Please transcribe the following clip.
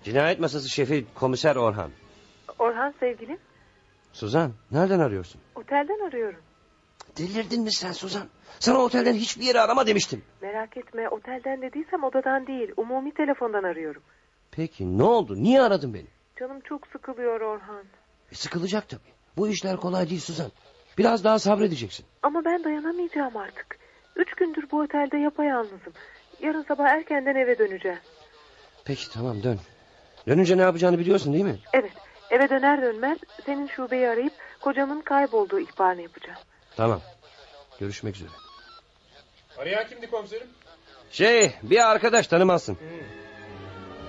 Cinayet masası şefi komiser Orhan. Orhan sevgilim. Suzan, nereden arıyorsun? Otelden arıyorum. Delirdin mi sen Suzan? Sana otelden hiçbir yere arama demiştim. Merak etme, otelden dediysem odadan değil, umumi telefondan arıyorum. Peki ne oldu? Niye aradın beni? Canım çok sıkılıyor Orhan. Sıkılacak tabii. Bu işler kolay değil Suzan. Biraz daha sabredeceksin. Ama ben dayanamayacağım artık. 3 gündür bu otelde yapayalnızım. Yarın sabah erkenden eve döneceğim. Peki tamam, dön. Dönünce ne yapacağını biliyorsun değil mi? Evet, eve döner dönmez senin şubeyi arayıp kocamın kaybolduğu ihbarını yapacağım. Tamam. Görüşmek üzere. Arayan kimdi komiserim? Bir arkadaş, tanımazsın.